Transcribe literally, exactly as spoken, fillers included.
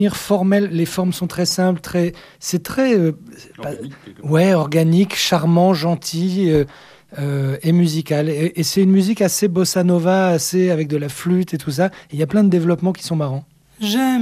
Formel, les formes sont très simples, très, c'est très, euh, Organique, quelque part. ouais, organique, charmant, gentil euh, euh, et musical. Et, et c'est une musique assez bossa nova, assez avec de la flûte et tout ça. Il y a plein de développements qui sont marrants. J'aime